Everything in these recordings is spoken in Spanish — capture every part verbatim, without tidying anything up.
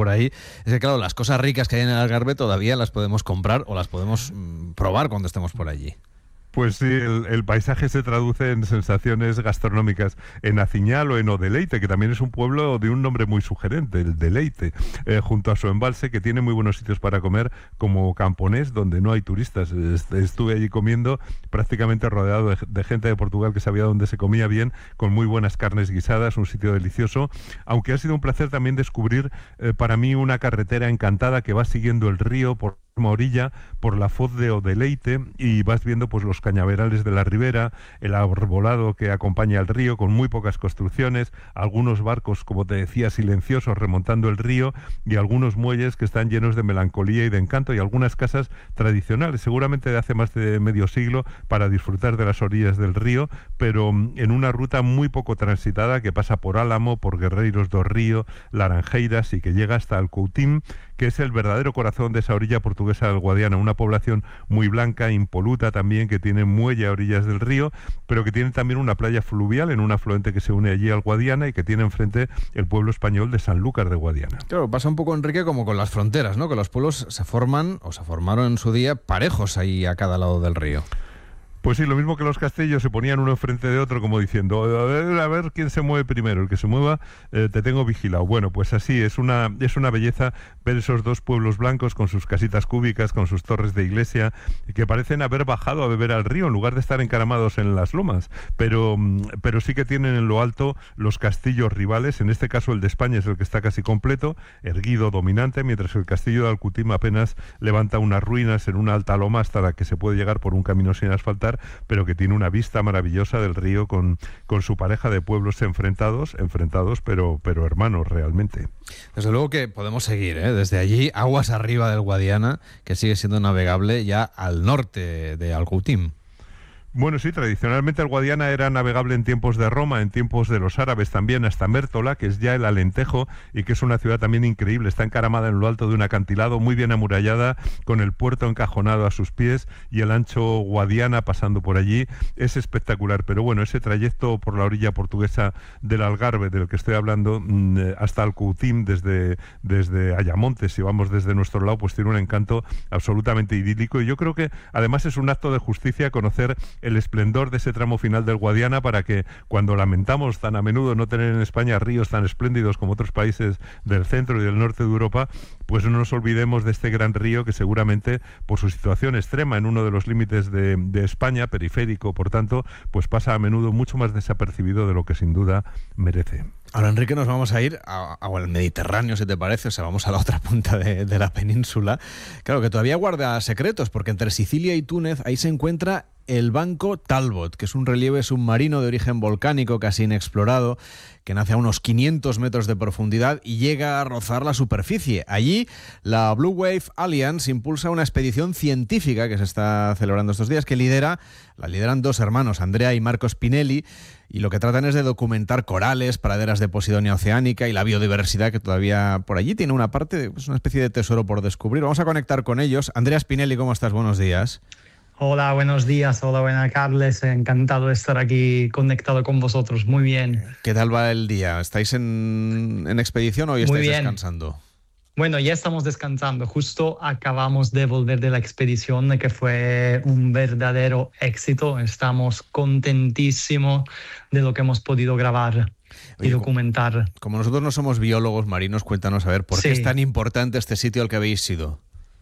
por ahí, es que claro, las cosas ricas que hay en el Algarve todavía las podemos comprar o las podemos mmm, probar cuando estemos por allí. Pues sí, el, el paisaje se traduce en sensaciones gastronómicas. En Aciñal o en Odeleite, que también es un pueblo de un nombre muy sugerente, el Deleite, eh, junto a su embalse, que tiene muy buenos sitios para comer, como Camponés, donde no hay turistas. Estuve allí comiendo prácticamente rodeado de, de gente de Portugal que sabía dónde se comía bien, con muy buenas carnes guisadas, un sitio delicioso, aunque ha sido un placer también descubrir eh, para mí una carretera encantada que va siguiendo el río por orilla, por la foz de Odeleite, y vas viendo pues los cañaverales de la ribera, el arbolado que acompaña al río con muy pocas construcciones, algunos barcos, como te decía, silenciosos remontando el río, y algunos muelles que están llenos de melancolía y de encanto, y algunas casas tradicionales, seguramente de hace más de medio siglo, para disfrutar de las orillas del río, pero en una ruta muy poco transitada que pasa por Álamo, por Guerreiros do Río, Laranjeiras, y que llega hasta Alcoutim, que es el verdadero corazón de esa orilla portuguesa del Guadiana, una población muy blanca, impoluta también, que tiene muelle a orillas del río, pero que tiene también una playa fluvial en un afluente que se une allí al Guadiana, y que tiene enfrente el pueblo español de Sanlúcar de Guadiana. Claro, pasa un poco, Enrique, como con las fronteras, ¿no? Que los pueblos se forman, o se formaron en su día, parejos ahí a cada lado del río. Pues sí, lo mismo que los castillos, se ponían uno enfrente de otro, como diciendo, a ver, a ver quién se mueve primero, el que se mueva eh, te tengo vigilado. Bueno, pues así, es una, es una belleza ver esos dos pueblos blancos con sus casitas cúbicas, con sus torres de iglesia, que parecen haber bajado a beber al río en lugar de estar encaramados en las lomas, pero, pero sí que tienen en lo alto los castillos rivales. En este caso el de España es el que está casi completo, erguido, dominante, mientras el castillo de Alcoutim apenas levanta unas ruinas en una alta loma hasta la que se puede llegar por un camino sin asfaltar, pero que tiene una vista maravillosa del río con, con su pareja de pueblos enfrentados, enfrentados pero, pero hermanos realmente. Desde luego que podemos seguir, ¿eh? Desde allí, aguas arriba del Guadiana, que sigue siendo navegable ya al norte de Alcoutim. Bueno, sí, tradicionalmente el Guadiana era navegable en tiempos de Roma, en tiempos de los árabes también, hasta Mértola, que es ya el Alentejo, y que es una ciudad también increíble. Está encaramada en lo alto de un acantilado, muy bien amurallada, con el puerto encajonado a sus pies y el ancho Guadiana pasando por allí. Es espectacular, pero bueno, ese trayecto por la orilla portuguesa del Algarve, del que estoy hablando, hasta Alcoutim, desde, desde Ayamonte, si vamos desde nuestro lado, pues tiene un encanto absolutamente idílico, y yo creo que además es un acto de justicia conocer el esplendor de ese tramo final del Guadiana, para que cuando lamentamos tan a menudo no tener en España ríos tan espléndidos como otros países del centro y del norte de Europa, pues no nos olvidemos de este gran río que seguramente por su situación extrema en uno de los límites de, de España, periférico, por tanto, pues pasa a menudo mucho más desapercibido de lo que sin duda merece. Ahora, Enrique, nos vamos a ir a, a, al Mediterráneo, si te parece, o sea, vamos a la otra punta de, de la península. Claro, que todavía guarda secretos, porque entre Sicilia y Túnez ahí se encuentra el Banco Talbot, que es un relieve submarino de origen volcánico casi inexplorado, que nace a unos quinientos metros de profundidad y llega a rozar la superficie. Allí, la Blue Wave Alliance impulsa una expedición científica que se está celebrando estos días, que lidera, la lideran dos hermanos, Andrea y Marco Spinelli, y lo que tratan es de documentar corales, praderas de Posidonia oceánica y la biodiversidad, que todavía por allí tiene una parte, es una especie de tesoro por descubrir. Vamos a conectar con ellos. Andrea Spinelli, ¿cómo estás? Buenos días. Hola, buenos días. Hola, buenas, Carles. Encantado de estar aquí conectado con vosotros. Muy bien. ¿Qué tal va el día? ¿Estáis en, en expedición o hoy estáis descansando? Bueno, ya estamos descansando. Justo acabamos de volver de la expedición, que fue un verdadero éxito. Estamos contentísimos de lo que hemos podido grabar. Oye, y documentar. Como, como nosotros no somos biólogos marinos, cuéntanos a ver por sí. qué es tan importante este sitio al que habéis ido.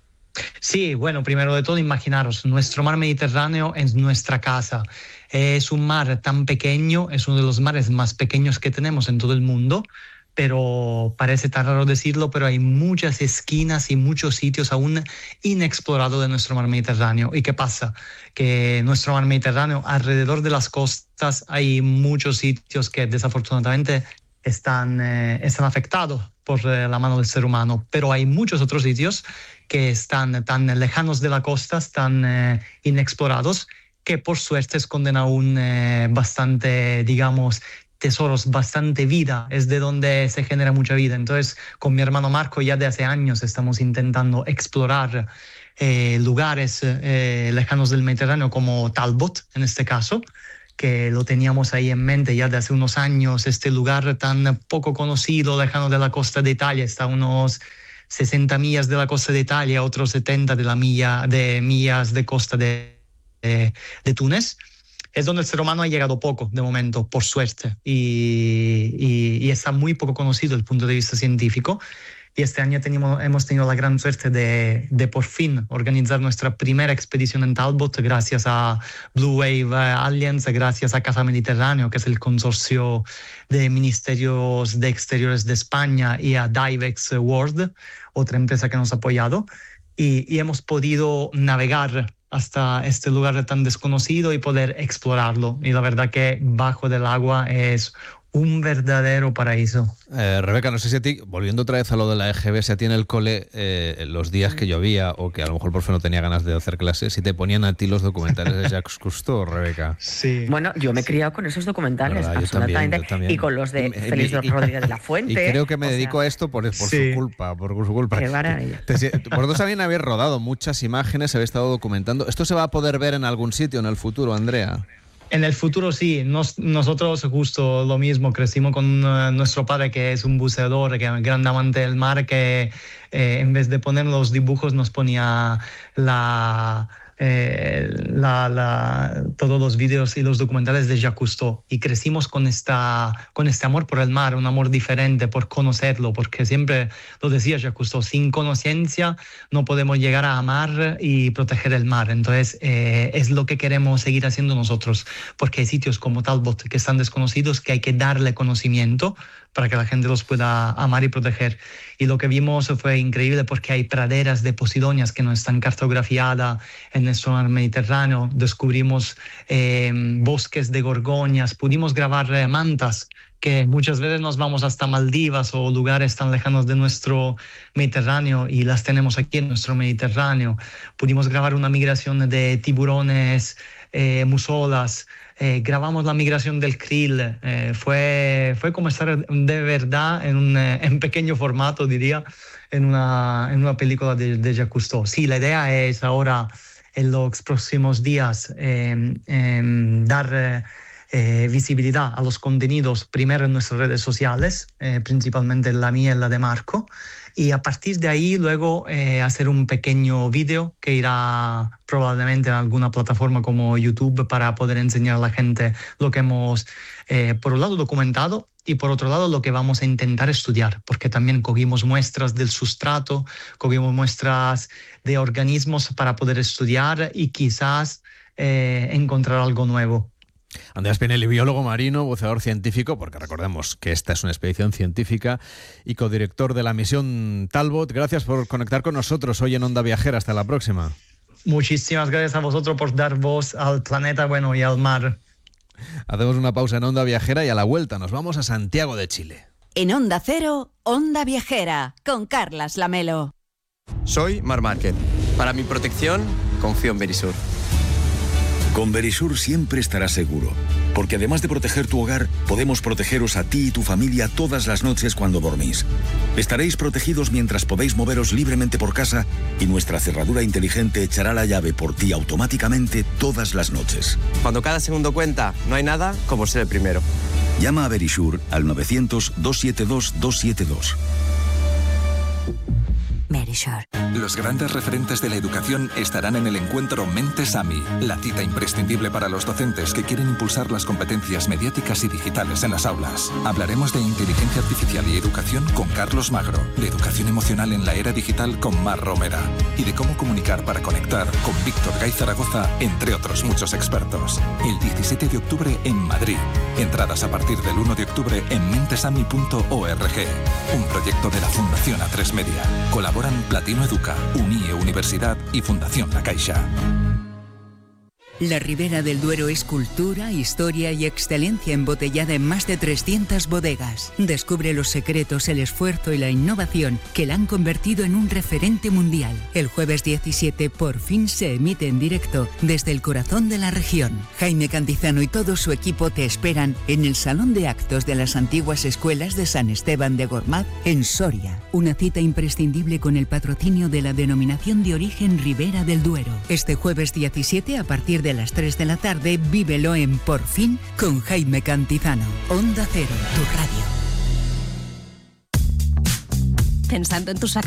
Sí, bueno, primero de todo, imaginaros, nuestro mar Mediterráneo es nuestra casa. Es un mar tan pequeño, es uno de los mares más pequeños que tenemos en todo el mundo, pero parece tan raro decirlo, pero hay muchas esquinas y muchos sitios aún inexplorados de nuestro mar Mediterráneo. ¿Y qué pasa? Que nuestro mar Mediterráneo, alrededor de las costas, hay muchos sitios que desafortunadamente están, eh, están afectados por eh, la mano del ser humano, pero hay muchos otros sitios que están tan lejanos de la costa, están eh, inexplorados, que por suerte esconden aún eh, bastante, digamos, tesoros, bastante vida, es de donde se genera mucha vida. Entonces, con mi hermano Marco ya de hace años estamos intentando explorar eh, lugares eh, lejanos del Mediterráneo, como Talbot en este caso, que lo teníamos ahí en mente ya de hace unos años, este lugar tan poco conocido, lejano de la costa de Italia, está a unos sesenta millas de la costa de Italia, otros setenta de, la milla, de millas de costa de, de, de Túnez. Es donde el ser humano ha llegado poco de momento, por suerte, y, y, y está muy poco conocido desde el punto de vista científico. Y este año tenemos, hemos tenido la gran suerte de, de por fin organizar nuestra primera expedición en Talbot gracias a Blue Wave Alliance, gracias a Casa Mediterráneo, que es el consorcio de ministerios de exteriores de España, y a Divex World, otra empresa que nos ha apoyado. Y, y hemos podido navegar hasta este lugar tan desconocido y poder explorarlo. Y la verdad que bajo del agua es un verdadero paraíso. Eh, Rebeca, no sé si a ti, volviendo otra vez a lo de la E G B, si a ti en el cole, eh, los días que llovía o que a lo mejor por fin no tenía ganas de hacer clases, si te ponían a ti los documentales de Jacques Cousteau, Rebeca. Sí. Bueno, yo me he criado con esos documentales, ¿verdad? Yo absolutamente. también, yo también. Y con los de Y- Félix y- Rodríguez de la Fuente. Y creo que me o dedico sea, a esto por, por Sí. su culpa, por su culpa. Qué maravilla. Te- te- Vosotros también habéis rodado muchas imágenes, habéis estado documentando. ¿Esto se va a poder ver en algún sitio en el futuro, Andrea? En el futuro sí, Nos, nosotros justo lo mismo, crecimos con uh, nuestro padre, que es un buceador, que es un gran amante del mar, que eh, en vez de poner los dibujos nos ponía la, eh, la, la, todos los vídeos y los documentales de Jacques Cousteau, y crecimos con, esta, con este amor por el mar, un amor diferente, por conocerlo, porque siempre lo decía Jacques Cousteau, sin conciencia no podemos llegar a amar y proteger el mar. Entonces eh, es lo que queremos seguir haciendo nosotros, porque hay sitios como Talbot que están desconocidos, que hay que darle conocimiento para que la gente los pueda amar y proteger. Y lo que vimos fue increíble, porque hay praderas de posidonias que no están cartografiadas en nuestro mar Mediterráneo. Descubrimos eh, bosques de gorgonias, pudimos grabar eh, mantas, que muchas veces nos vamos hasta Maldivas o lugares tan lejanos de nuestro Mediterráneo y las tenemos aquí en nuestro Mediterráneo. Pudimos grabar una migración de tiburones, eh, musolas. Eh, grabamos la migración del krill. Eh, fue, fue como estar de verdad en un eh, en pequeño formato, diría, en una, en una película de, de Jacques Cousteau. Sí, la idea es ahora, en los próximos días, eh, eh, dar eh, eh, visibilidad a los contenidos, primero en nuestras redes sociales, eh, principalmente la mía y la de Marco, y a partir de ahí luego eh, hacer un pequeño vídeo que irá probablemente en alguna plataforma como YouTube, para poder enseñar a la gente lo que hemos, eh, por un lado, documentado, y por otro lado lo que vamos a intentar estudiar, porque también cogimos muestras del sustrato, cogimos muestras de organismos para poder estudiar y quizás eh, encontrar algo nuevo. Andrea Spinelli, biólogo marino, buceador científico, porque recordemos que esta es una expedición científica, y codirector de la misión Talbot. Gracias por conectar con nosotros hoy en Onda Viajera. Hasta la próxima. Muchísimas gracias a vosotros por dar voz al planeta, bueno, y al mar. Hacemos una pausa en Onda Viajera y a la vuelta nos vamos a Santiago de Chile. En Onda Cero, Onda Viajera, con Carlas Lamelo. Soy Mar Márquez. Para mi protección, confío en Verisur. Con Verisur siempre estarás seguro, porque además de proteger tu hogar, podemos protegeros a ti y tu familia todas las noches cuando dormís. Estaréis protegidos mientras podéis moveros libremente por casa, y nuestra cerradura inteligente echará la llave por ti automáticamente todas las noches. Cuando cada segundo cuenta, no hay nada como ser el primero. Llama a Verisur al novecientos, doscientos setenta y dos, doscientos setenta y dos. Verisur. Los grandes referentes de la educación estarán en el encuentro Mentes A M I, la cita imprescindible para los docentes que quieren impulsar las competencias mediáticas y digitales en las aulas. Hablaremos de inteligencia artificial y educación con Carlos Magro, de educación emocional en la era digital con Mar Romera, y de cómo comunicar para conectar con Víctor Gay Zaragoza, entre otros muchos expertos. El diecisiete de octubre en Madrid. Entradas a partir del uno de octubre en mentesami punto org. Un proyecto de la Fundación A tres Media. Colaboran Platino Educa, UNIE Universidad y Fundación La Caixa. La Ribera del Duero es cultura, historia y excelencia embotellada en más de trescientas bodegas. Descubre los secretos, el esfuerzo y la innovación que la han convertido en un referente mundial. El jueves diecisiete por fin se emite en directo desde el corazón de la región. Jaime Cantizano y todo su equipo te esperan en el Salón de Actos de las antiguas escuelas de San Esteban de Gormaz, en Soria. Una cita imprescindible con el patrocinio de la denominación de origen Ribera del Duero. Este jueves diecisiete, a partir de de las tres de la tarde, vívelo en Por Fin con Jaime Cantizano. Onda Cero, tu radio. ¿Pensando en tus vacaciones?